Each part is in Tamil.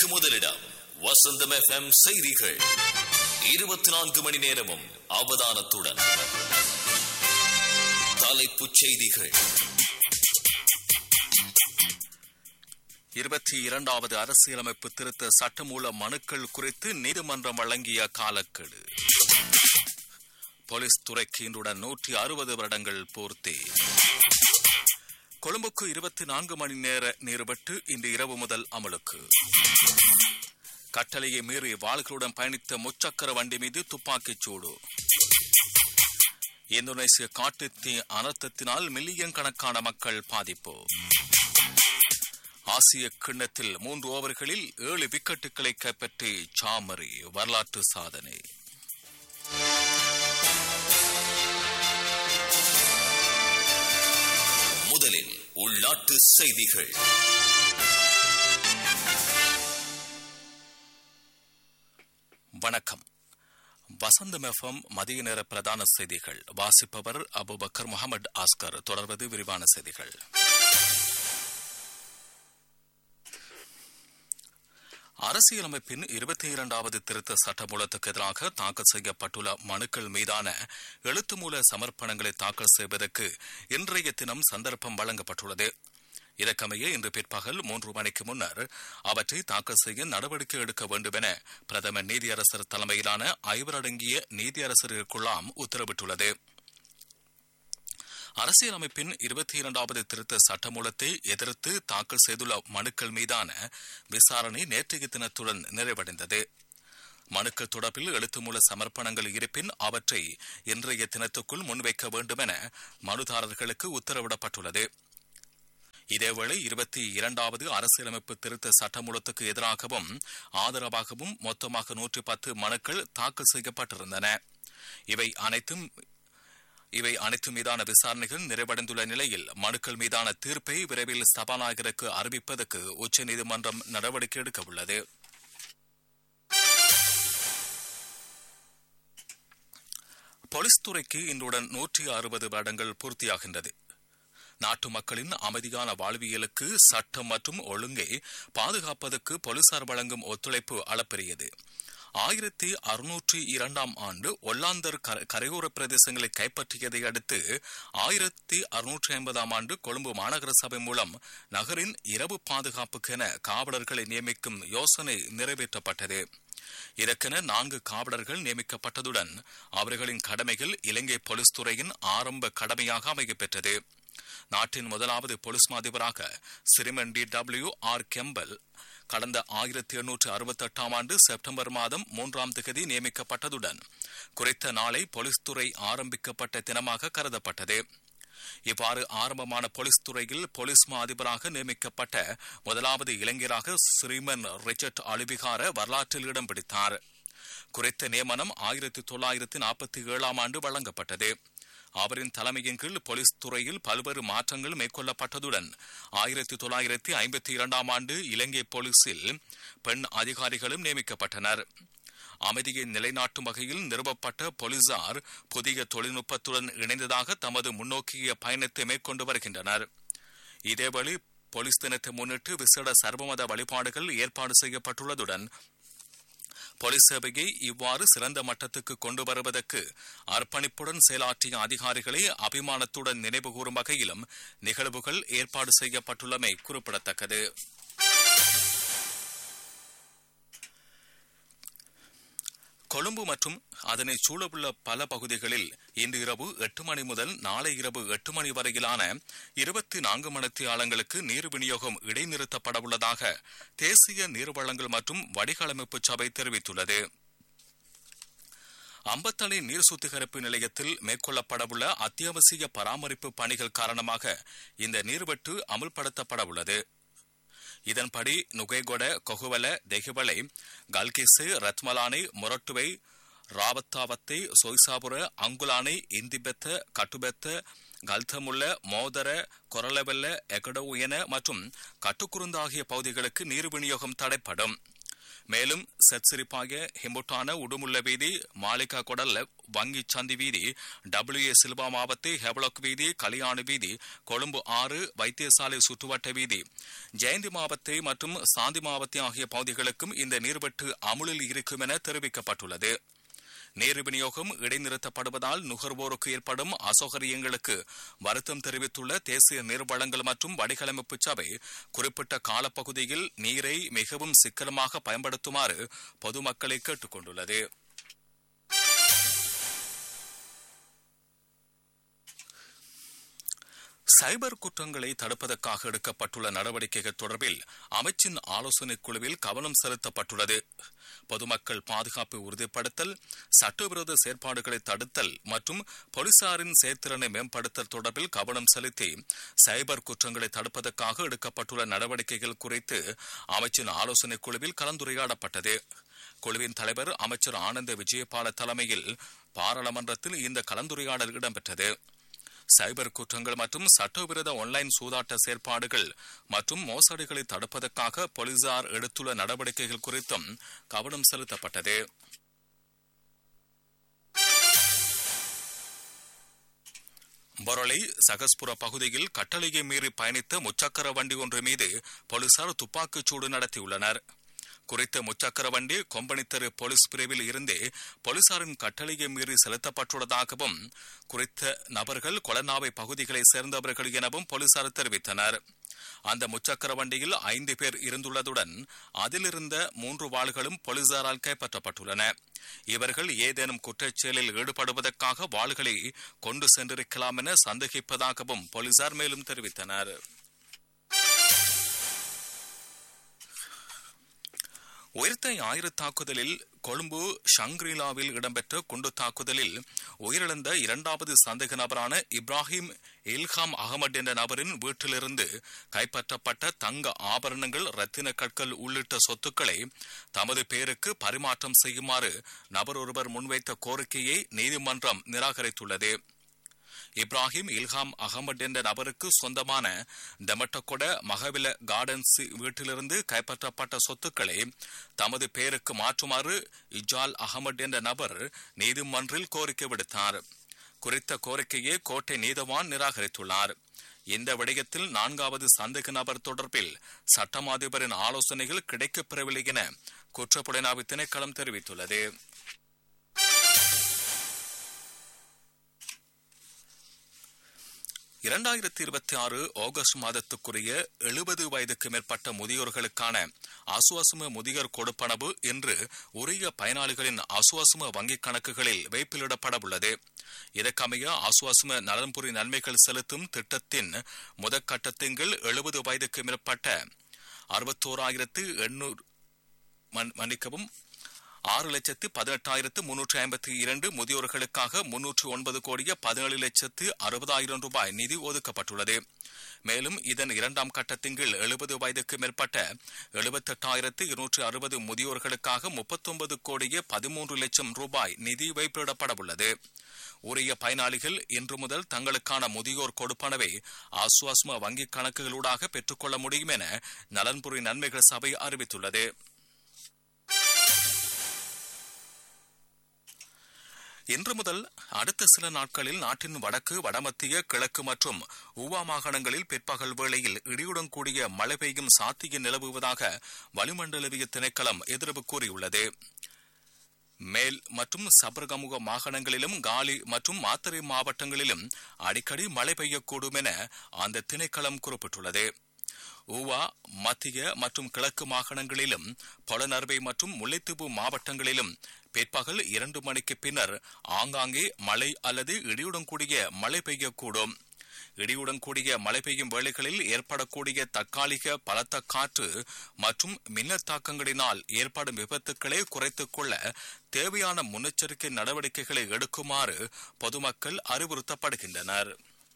செய்திகளுக்கு முதலிடம் வசந்தம் FM செய்திகள். 24 மணி நேரமும் அவதானத்துடன். தலைப்புச் செய்திகள். 22வது அரசியலமைப்பு திருத்த சட்டமூல மனுக்கள் குறித்து நீதிமன்றம் வழங்கிய காலக்கெடு. போலீஸ் துறைக்கு இன்றுடன் 160 வருடங்கள் பூர்த்தி. கொழும்புக்கு 24 மணி நேர நீர்வெட்டு இன்று இரவு முதல் அமலுக்கு. கட்டளையை மீறி வாள்களுடன் பயணித்த முச்சக்கர வண்டி மீது துப்பாக்கிச் சூடு. இந்தோனேசிய காட்டுத்தீ அனர்த்தத்தினால் மில்லியன் கணக்கான மக்கள் பாதிப்பு. ஆசிய கிண்ணத்தில் 3 ஓவர்களில் 7 விக்கெட்டுகளை கைப்பற்றி சாமரி வரலாற்று சாதனை. முதலில் உள்நாட்டு செய்திகள். வணக்கம். வசந்தம் FM மதிய நேர பிரதான செய்திகள். வாசிப்பவர் அபுபக்கர் முகமது ஆஸ்கர். தொடர்வது விரிவான செய்திகள். அரசியலமைப்பின் 22வது திருத்த சட்டமூலத்துக்கு எதிராக தாக்கல் செய்யப்பட்டுள்ள மனுக்கள் மீதான எழுத்துமூல சமர்ப்பணங்களை தாக்கல் செய்வதற்கு இன்றைய தினம் சந்தர்ப்பம் வழங்கப்பட்டுள்ளது. இதற்கமைய இன்று பிற்பகல் 3 மணிக்கு முன்னர் அவற்றை தாக்கல் செய்ய நடவடிக்கை எடுக்க வேண்டும் என பிரதமர் நீதியரசர் தலைமையிலான 5 அடங்கிய நீதியரசர்கள் குழாம் உத்தரவிட்டுள்ளது. அரசியலமைப்பின் 22வது திருத்த சட்டமூலத்தை எதிர்த்து தாக்கல் செய்துள்ள மனுக்கள் மீதான விசாரணை நேற்றைய தினத்துடன் நிறைவடைந்தது. மனுக்கள் தொடர்பில் எழுத்துமூல சமர்ப்பணங்கள் இருப்பின் அவற்றை இன்றைய தினத்துக்குள் முன்வைக்க வேண்டும் என மனுதாரர்களுக்கு உத்தரவிடப்பட்டுள்ளது. இதேவேளை 22வது அரசியலமைப்பு திருத்த சட்டமூலத்துக்கு எதிராகவும் ஆதரவாகவும் மொத்தமாக 110 மனுக்கள் தாக்கல் செய்யப்பட்டிருந்தன. இவை அனைத்தும் மீதான விசாரணைகள் நிறைவடைந்துள்ள நிலையில் மனுக்கள் மீதான தீர்ப்பை விரைவில் சபாநாயகருக்கு அறிவிப்பதற்கு உச்சநீதிமன்றம் நடவடிக்கை எடுக்க உள்ளது. போலீஸ் துறைக்கு இன்றுடன் 160 வருடங்கள் பூர்த்தியாகின்றது. நாட்டு மக்களின் அமைதியான வாழ்வியலுக்கு சட்டம் மற்றும் ஒழுங்கை பாதுகாப்பதற்கு போலீசார் வழங்கும் ஒத்துழைப்பு அளப்பெரியது. 1602ஆம் ஆண்டு ஒல்லாந்தர் கரையோர பிரதேசங்களை கைப்பற்றியதை அடுத்து 1650ஆம் ஆண்டு கொழும்பு மாநகர சபை மூலம் நகரின் இரவு பாதுகாப்புக்கென காவலர்களை நியமிக்கும் யோசனை நிறைவேற்றப்பட்டது. இதற்கென 4 காவலர்கள் நியமிக்கப்பட்டதுடன் அவர்களின் கடமைகள் இலங்கை போலீஸ் துறையின் ஆரம்ப கடமையாக அமையப்பெற்றது. நாட்டின் முதலாவது போலீஸ் மாதிபராக சிறிமன் DWR கெம்பல் கடந்த 1868ஆம் ஆண்டு செப்டம்பர் மாதம் 3ஆம் தேதி நியமிக்கப்பட்டதுடன் குறித்த நாளை போலீஸ் துறை ஆரம்பிக்கப்பட்ட தினமாக கருதப்பட்டது. இவ்வாறு ஆரம்பமான போலீஸ் துறையில் போலீஸ் அதிபராக நியமிக்கப்பட்ட முதலாவது இளைஞராக ஸ்ரீமன் ரிச்சர்ட் அலுவிகார வரலாற்றில் இடம் பிடித்தார். குறித்த நியமனம் 1947ஆம் ஆண்டு வழங்கப்பட்டது. அவரின் தலைமையின் கீழ் போலீஸ் துறையில் பல்வேறு மாற்றங்கள் மேற்கொள்ளப்பட்டதுடன் 1952ஆம் ஆண்டு இலங்கை போலீசில் பெண் அதிகாரிகளும் நியமிக்கப்பட்டனர். அமைதியை நிலைநாட்டும் வகையில் நிறுவப்பட்ட போலீசார் புதிய தொழில்நுட்பத்துடன் இணைந்ததாக தமது முன்னோக்கிய பயணத்தை மேற்கொண்டு வருகின்றனர். இதேவேளை போலீஸ் தினத்தை முன்னிட்டு விசேட சர்வமத வழிபாடுகள் ஏற்பாடு செய்யப்பட்டுள்ளதுடன் போலீஸ் சேவையை இவ்வாறு சிறந்த மட்டத்துக்கு கொண்டு வருவதற்கு அர்ப்பணிப்புடன் செயலாற்றிய அதிகாரிகளை அபிமானத்துடன் நினைவுகூரும் வகையிலும் நிகழ்வுகள் ஏற்பாடு செய்யப்பட்டுள்ளமை குறிப்பிடத்தக்கது. கொழும்பு மற்றும் அதனை சூழவுள்ள பல பகுதிகளில் இன்று இரவு 8 மணி முதல் நாளை இரவு 8 மணி வரையிலான 24 மணித்தியாலங்களுக்கு நீர் விநியோகம் இடைநிறுத்தப்பட உள்ளதாக தேசிய நீர்வளங்கள் மற்றும் வடிகாலமைப்பு சபை தெரிவித்துள்ளது. அம்பத்தளை நீர் சுத்திகரிப்பு நிலையத்தில் மேற்கொள்ளப்படவுள்ள அத்தியாவசிய பராமரிப்பு பணிகள் காரணமாக இந்த நீர்வெட்டு அமுல்படுத்தப்பட உள்ளது. இதன்படி நுகைகொட கொகுவல தெகுவலை கல்கிசு ரத்மலானை மொரட்டுவை ராவத்தாவத்தை சொய்சாபுர அங்குலானை இந்திபெத்த கட்டுபெத்த கல்தமுள்ள மோதர கொரலவெல்ல எகடவுயன மற்றும் கட்டுக்குருந்த ஆகிய பகுதிகளுக்கு நீர் விநியோகம் தடைப்படும். மேலும் செட்சிரிப்பாய ஹிம்புட்டான உடுமுல்ல வீதி மாளிகா கொடல்ல வங்கி சந்தி வீதி WA சில்வா மாவத்தை ஹெவலோக் வீதி கலியாணி வீதி கொழும்பு 6 வைத்தியசாலை சுற்றுவட்ட வீதி ஜெயந்தி மாவத்தை மற்றும் சாந்தி மாவத்தை ஆகிய பகுதிகளுக்கும் இந்த நீர்வெட்டு அமுலில் இருக்கும் என தெரிவிக்கப்பட்டுள்ளது. நீர் விநியோகம் இடைநிறுத்தப்படுவதால் நுகர்வோருக்கு ஏற்படும் அசௌகரியங்களுக்கு வருத்தம் தெரிவித்துள்ள தேசிய நீர் வழங்கல் மற்றும் வடிகாலமைப்பு சபை குறிப்பிட்ட காலப்பகுதியில் நீரை மிகவும் சிக்கனமாக பயன்படுத்துமாறு பொதுமக்களை கேட்டுக் கொண்டுள்ளது. சைபர் குற்றங்களை தடுப்பதற்காக எடுக்கப்பட்டுள்ள நடவடிக்கைகள் தொடர்பில் அமைச்சின் ஆலோசனைக் குழுவில் கவனம் செலுத்தப்பட்டுள்ளது. பொதுமக்கள் பாதுகாப்பை உறுதிப்படுத்தல், சட்டவிரோத செயற்பாடுகளை தடுத்தல் மற்றும் போலீசாரின் செயற்திறனை மேம்படுத்தல் தொடர்பில் கவனம் செலுத்தி சைபர் குற்றங்களை தடுப்பதற்காக எடுக்கப்பட்டுள்ள நடவடிக்கைகள் குறித்து அமைச்சின் ஆலோசனைக் குழுவில் கலந்துரையாடப்பட்டது. குழுவின் தலைவர் அமைச்சர் ஆனந்த விஜயபால தலைமையில் பாராளுமன்றத்தில் இந்த கலந்துரையாடல் இடம்பெற்றது. சைபர் குற்றங்கள் மற்றும் சட்டவிரோத ஆன்லைன் சூதாட்ட செயற்பாடுகள் மற்றும் மோசடிகளை தடுப்பதற்காக போலீசார் எடுத்துள்ள நடவடிக்கைகள் குறித்தும் கவனம் செலுத்தப்பட்டது. பொரளை சகஸ்புர பகுதியில் கட்டளையை மீறி பயணித்த முச்சக்கர வண்டி ஒன்று மீது போலீசார் துப்பாக்கிச்சூடு நடத்தியுள்ளனர். குறித்த முச்சக்கர வண்டி கொம்பனித்தரு போலீஸ் பிரிவில் இருந்தே போலீசாரின் கட்டளையை மீறி செலுத்தப்பட்டுள்ளதாகவும் குறித்த நபர்கள் கொலனாவை பகுதிகளை சேர்ந்தவர்கள் எனவும் போலீசார் தெரிவித்தனர். அந்த முச்சக்கர வண்டியில் 5 பேர் இருந்துள்ளதுடன் அதிலிருந்த 3 வாள்களும் போலீசாரால் கைப்பற்றப்பட்டுள்ளன. இவர்கள் ஏதேனும் குற்றச்செயலில் ஈடுபடுவதற்காக வாள்களை கொண்டு சென்றிருக்கலாம் என சந்தேகிப்பதாகவும் போலீசார் மேலும் தெரிவித்தனர். உயிர்த்த ஞாயிறு தாக்குதலில் கொழும்பு ஷங்கிரிலாவில் இடம்பெற்ற குண்டு தாக்குதலில் உயிரிழந்த 2வது சந்தேக நபரான இப்ராஹிம் இல்ஹாம் அகமது என்ற நபரின் வீட்டிலிருந்து கைப்பற்றப்பட்ட தங்க ஆபரணங்கள், ரத்தின கற்கள் உள்ளிட்ட சொத்துக்களை தமது பேருக்கு பரிமாற்றம் செய்யுமாறு நபர் ஒருவர் முன்வைத்த கோரிக்கையை நீதிமன்றம் நிராகரித்துள்ளது. இப்ராஹிம் இல்ஹாம் அகமது என்ற நபருக்கு சொந்தமான டெமட்டகொட மகவில கார்டன்ஸ் வீட்டிலிருந்து கைப்பற்றப்பட்ட சொத்துக்களை தமது பெயருக்கு மாற்றுமாறு இஜால் அகமது என்ற நபர் நீதிமன்றில் கோரிக்கை விடுத்தார். குறித்த கோரிக்கையை கோட்டை நீதவான் நிராகரித்துள்ளார். இந்த விடயத்தில் 4வது சந்தேக நபர் தொடர்பில் சட்டம் அதிபரின் ஆலோசனைகள் கிடைக்கப்பெறவில்லை என குற்றப்புலனாய்வு திணைக்களம் தெரிவித்துள்ளது. ஆகஸ்ட் மாதத்துக்குரிய 70 வயதுக்கு மேற்பட்ட முதியோர்களுக்கான ஆசுவாசம முதியோர் கொடுப்பனவு இன்று உரிய பயனாளிகளின் ஆசுவாசம வங்கிக் கணக்குகளில் வைப்பிலிடப்பட உள்ளது. இதற்கமைய ஆசுவாசம நலன்புரி நன்மைகள் செலுத்தும் திட்டத்தின் முதற்கட்டத்தின் கீழ் 70 வயதுக்கு மேற்பட்ட 61,800 6,18,352 முதியோர்களுக்காக 309,17,60,000 ரூபாய் நிதி ஒதுக்கப்பட்டுள்ளது. மேலும் இதன் 2ஆம் கட்டத்தின் கீழ் 70 வயதுக்கு மேற்பட்ட 78,260 முதியோர்களுக்காக 39,13,00,000 ரூபாய் நிதி வைப்பிடப்பட உள்ளது. உரிய பயனாளிகள் இன்று முதல் தங்களுக்கான முதியோர் கொடுப்பனவை ஆசுவாசம வங்கிக் கணக்குகளூடாக பெற்றுக்கொள்ள முடியும் என நலன்புரி நன்மைகள் சபை அறிவித்துள்ளது. இன்று முதல் அடுத்த சில நாட்களில் நாட்டின் வடக்கு, வடமத்திய, கிழக்கு மற்றும் ஊவா மாகாணங்களில் பிற்பகல் வேளையில் இடியுடன் கூடிய மழை பெய்யும் சாத்தியம் நிலவுவதாக வளிமண்டலவிய திணைக்களம் எதிர்ப்பு கூறியுள்ளது. மேல் மற்றும் சபரகமுக மாகாணங்களிலும் காலி மற்றும் மாத்தறை மாவட்டங்களிலும் அடிக்கடி மழை பெய்யக்கூடும் என அந்த திணைக்களம் குறிப்பிட்டுள்ளது. ஊவா, மத்திய மற்றும் கிழக்கு மாகாணங்களிலும் பொலனறுவை மற்றும் முல்லைத்தீவு மாவட்டங்களிலும் பிற்பகல் 2 மணிக்கு பின்னர் ஆங்காங்கே மழை அல்லது இடியுடன் கூடிய மழை பெய்யக்கூடும். இடியுடன் கூடிய மழை பெய்யும் வேளைகளில் ஏற்படக்கூடிய தற்காலிக பலத்த காற்று மற்றும் மின்னல் தாக்கங்களினால் ஏற்படும் விபத்துக்களை குறைத்துக் கொள்ள தேவையான முன்னெச்சரிக்கை நடவடிக்கைகளை எடுக்குமாறு பொதுமக்கள் அறிவுறுத்தப்படுகின்றனர்.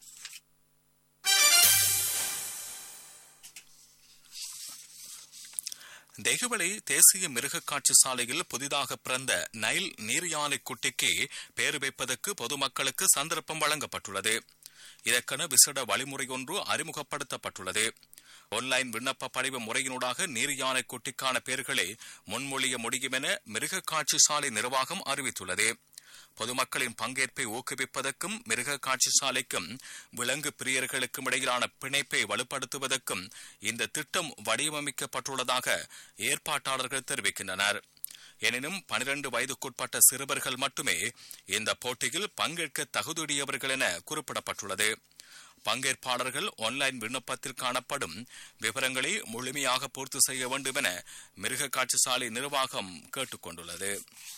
தெகுவளை தேசிய மிருக காட்சி சாலையில் புதிதாக பிறந்த நைல் நீர் யானை குட்டிக்கு பெயர் வைப்பதற்கு பொதுமக்களுக்கு சந்தர்ப்பம் வழங்கப்பட்டுள்ளது. இதற்கென விசேட வழிமுறை ஒன்று அறிமுகப்படுத்தப்பட்டுள்ளது. ஆன்லைன் விண்ணப்ப படிவ முறையினூடாக நீர் யானை குட்டிக்கான பெயர்களை முன்மொழிய முடியும் என மிருக காட்சி சாலை நிர்வாகம் அறிவித்துள்ளது. பொதுமக்களின் பங்கேற்பை ஊக்குவிப்பதற்கும் மிருக காட்சி சாலைக்கும் விலங்கு பிரியர்களுக்கும் இடையிலான பிணைப்பை வலுப்படுத்துவதற்கும் இந்த திட்டம் வடிவமைக்கப்பட்டுள்ளதாக ஏற்பாட்டாளர்கள் தெரிவிக்கின்றனர். எனினும் 12 வயதுக்குட்பட்ட சிறுவர்கள் மட்டுமே இந்த போட்டியில் பங்கேற்க தகுதியுடையவர்கள் என குறிப்பிடப்பட்டுள்ளது. பங்கேற்பாளர்கள் ஆன்லைன் விண்ணப்பத்தில் காணப்படும் விவரங்களை முழுமையாக பூர்த்தி செய்ய வேண்டும் என மிருக காட்சி சாலை நிர்வாகம் கேட்டுக் கொண்டுள்ளது.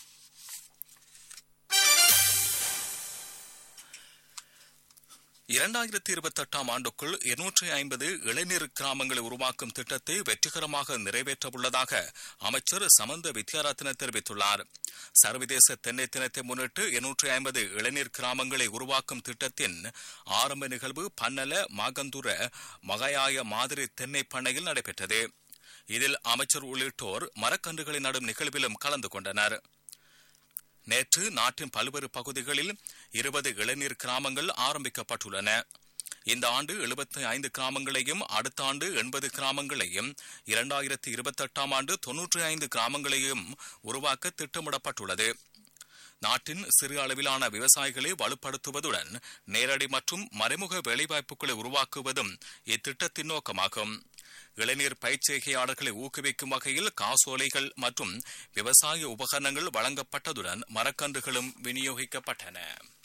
இரண்டாயிரத்தி 28 ஆண்டுக்குள் 250 இளைஞர் கிராமங்களை உருவாக்கும் திட்டத்தை வெற்றிகரமாக நிறைவேற்றவுள்ளதாக அமைச்சர் சமந்த வித்யாரத்ன தெரிவித்துள்ளார். சர்வதேச தென்னை தினத்தை முன்னிட்டு 250 இளைஞர் கிராமங்களை உருவாக்கும் திட்டத்தின் ஆரம்ப நிகழ்வு பன்னல மாகந்துர மகாயாய மாதிரி தென்னை பண்ணையில் நடைபெற்றது. இதில் அமைச்சர் உள்ளிட்டோர் மரக்கன்றுகளை நடும் நிகழ்விலும் கலந்து கொண்டனர். நேற்று நாட்டின் பல்வேறு பகுதிகளில் 20 இளைஞர் கிராமங்கள் ஆரம்பிக்கப்பட்டுள்ளன. இந்த ஆண்டு 75 கிராமங்களையும் அடுத்த ஆண்டு 80 கிராமங்களையும் 2028 ஆண்டு 95 கிராமங்களையும் உருவாக்க திட்டமிடப்பட்டுள்ளது. நாட்டின் சிறு அளவிலான விவசாயிகளை வலுப்படுத்துவதுடன் நேரடி மற்றும் மறைமுக வேலைவாய்ப்புகளை உருவாக்குவதும் இத்திட்டத்தின் நோக்கமாகும். இளைஞர் பயிற்சிகையாளர்களை ஊக்குவிக்கும் வகையில் காசோலைகள் மற்றும் விவசாய உபகரணங்கள் வழங்கப்பட்டதுடன் மரக்கன்றுகளும் விநியோகிக்கப்பட்டன.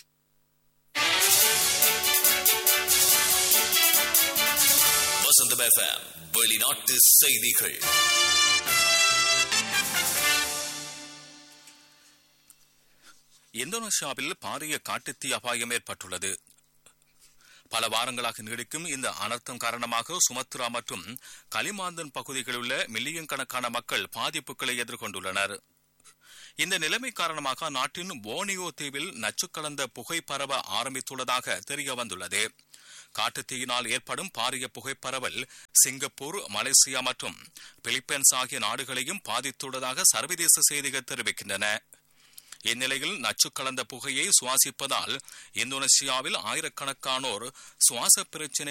வசந்தம் FM வெளிநாட்டு செய்திகள். இந்தோனேஷியாவில் பாரிய காட்டுத்தீ அபாயம் ஏற்பட்டுள்ளது. பல வாரங்களாக நீடிக்கும் இந்த அனர்த்தம் காரணமாக சுமத்ரா மற்றும் கலிமாந்தன் பகுதிகளில் உள்ள மில்லியன் கணக்கான மக்கள் பாதிப்புகளை எதிர்கொண்டுள்ளனர். இந்த நிலைமை காரணமாக அந்நாட்டின் போனியோ தீவில் நச்சு கலந்த புகை பரவ ஆரம்பித்துள்ளதாக தெரிய வந்துள்ளது. காட்டுத்தீயினால் ஏற்படும் பாரிய புகைப்பரவல் சிங்கப்பூர், மலேசியா மற்றும் பிலிப்பைன்ஸ் ஆகிய நாடுகளையும் பாதித்துள்ளதாக சர்வதேச செய்திகள் தெரிவிக்கின்றன. இந்நிலையில் நச்சு கலந்த புகையை சுவாசிப்பதால் இந்தோனேஷியாவில் ஆயிரக்கணக்கானோர் சுவாச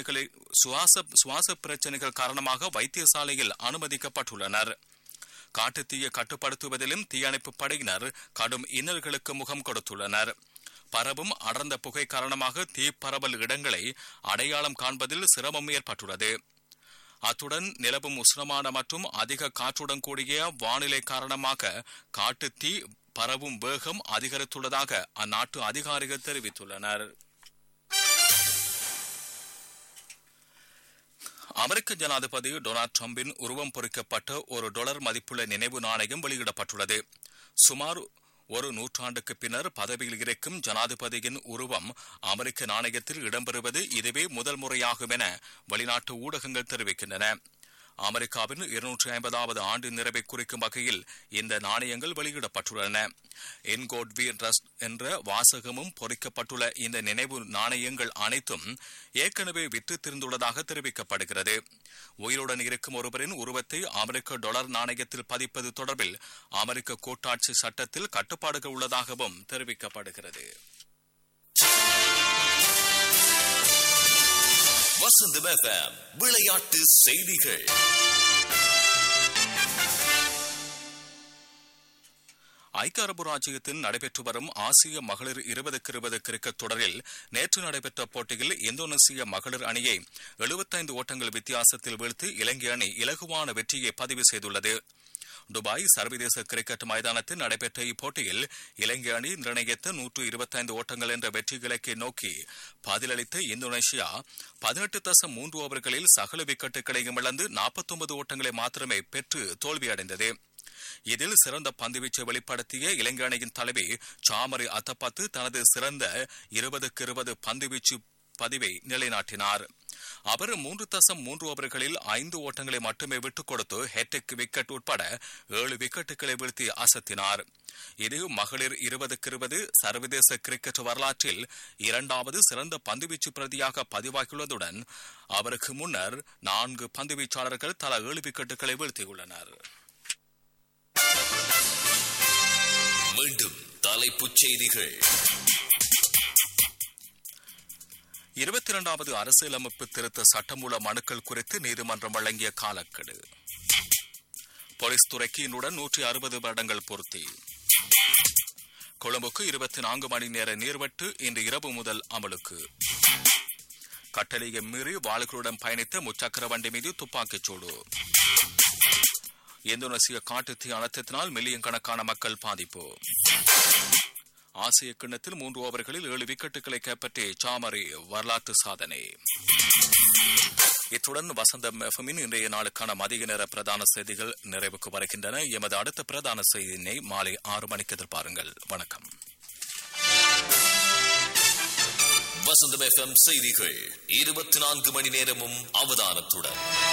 பிரச்சனைகள் காரணமாக வைத்தியசாலையில் அனுமதிக்கப்பட்டுள்ளனர். காட்டுத்தீயை கட்டுப்படுத்துவதிலும் தீயணைப்பு படையினர் கடும் இன்னல்களுக்கு முகம் கொடுத்துள்ளனர். பரவும் அடர்ந்த புகை காரணமாக தீப்பரவல் இடங்களை அடையாளம் காண்பதில் சிரமம் ஏற்பட்டுள்ளது. அத்துடன் நிலவும் உஷ்ணமான மற்றும் அதிக காற்றுடன் கூடிய வானிலை காரணமாக காட்டுத்தீ பரவும் வேகம் அதிகரித்துள்ளதாக அந்நாட்டு அதிகாரிகள் தெரிவித்துள்ளனர். அமெரிக்க ஜனாதிபதி டொனால்ட் டிரம்பின் உருவம் பொறிக்கப்பட்ட $1 மதிப்புள்ள நினைவு நாணயம் வெளியிடப்பட்டுள்ளது. சுமார் ஒரு நூற்றாண்டுக்கு பின்னர் பதவியில் இருக்கும் ஜனாதிபதியின் உருவம் அமெரிக்க நாணயத்தில் இடம்பெறுவது இதுவே முதல் முறையாகும் என வெளிநாட்டு ஊடகங்கள் தெரிவிக்கின்றன. அமெரிக்காவின் 250வது ஆண்டு நிறைவை குறிக்கும் வகையில் இந்த நாணயங்கள் வெளியிடப்பட்டுள்ளன. இன் காட் வி ட்ரஸ்ட் என்ற வாசகமும் பொறிக்கப்பட்டுள்ள இந்த நினைவு நாணயங்கள் அனைத்தும் ஏற்கனவே விற்று தீர்ந்துள்ளதாக தெரிவிக்கப்படுகிறது. உயிருடன் இருக்கும் ஒருவரின் உருவத்தை அமெரிக்க டாலர் நாணயத்தில் பதிப்பது தொடர்பில் அமெரிக்க கூட்டாட்சி சட்டத்தில் கட்டுப்பாடுகள் உள்ளதாகவும் தெரிவிக்கப்படுகிறது. வசந்தம் FM விளையாட்டு செய்திகள். ஐக்கிய அரபு ராச்சியத்தில் நடைபெற்று வரும் ஆசிய மகளிர் 20-20 கிரிக்கெட் தொடரில் நேற்று நடைபெற்ற போட்டியில் இந்தோனேசிய மகளிர் அணியை 75 ஓட்டங்கள் வித்தியாசத்தில் வீழ்த்தி இலங்கை அணி இலகுவான வெற்றியை பதிவு செய்துள்ளது. துபாய் சர்வதேச கிரிக்கெட் மைதானத்தில் நடைபெற்ற இப்போட்டியில் இலங்கை அணி நிர்ணயித்த 125 ஓட்டங்கள் என்ற வெற்றி இலக்கை நோக்கி பதிலளித்த இந்தோனேஷியா 18.3 ஓவர்களில் சகல விக்கெட்டுகளையும் இழந்து 49 ஓட்டங்களை மாத்திரமே பெற்று தோல்வியடைந்தது. இதில் சிறந்த பந்துவீச்சை வெளிப்படுத்திய இலங்கை அணியின் தலைவி சாமரி அத்தப்பத்து தனது சிறந்த 20-20 பந்துவீச்சு பதிவை நிலைநாட்டினார். அவர் 3.3 ஓவர்களில் 5 ஓட்டங்களை மட்டுமே விட்டுக் கொடுத்து ஹெட்ரிக் விக்கெட் உட்பட 7 விக்கெட்டுகளை வீழ்த்தி அசத்தினார். இது மகளிர் 20-20 சர்வதேச கிரிக்கெட் வரலாற்றில் 2வது சிறந்த பந்துவீச்சு பிரதியாக பதிவாகியுள்ளதுடன் அவருக்கு முன்னர் 4 பந்துவீச்சாளர்கள் தலா 7 விக்கெட்டுகளை வீழ்த்தியுள்ளனர். மீண்டும் தலைப்புச் செய்திகள். 22வது அரசியலமைப்பு திருத்த சட்டமூல மனுக்கள் குறித்து நீதிமன்றம் வழங்கிய காலக்கெடு. போலீஸ் துறைக்கு இன்னுடன் 160 வருடங்கள் பூர்த்தி. கொழும்புக்கு 24 மணி நேர நீர்வெட்டு இன்று இரவு முதல் அமலுக்கு. கட்டளையை மீறி வாள்களுடன் பயணித்த முச்சக்கர வண்டி மீது துப்பாக்கிச் சூடு. இந்தோனேசிய காட்டுத்தீ அனர்த்தத்தினால் மில்லியன் கணக்கான மக்கள் பாதிப்பு. ஆசிய கிண்ணத்தில் 3 ஓவர்களில் 7 விக்கெட்டுகளை கைப்பற்றி சாமரி வரலாற்று சாதனை. இத்துடன் வசந்தம் எஃப்எம்மின் இன்றைய நாளுக்கான மதிய நேர பிரதான செய்திகள் நிறைவுக்கு வருகின்றன. எமது அடுத்த பிரதான செய்தியினை மாலை 6 மணிக்கு எதிர்பாருங்கள். வணக்கம். வசந்தம் எஃப்எம் செய்திகள் 24 மணி நேரமும் அவதானத்துடன்.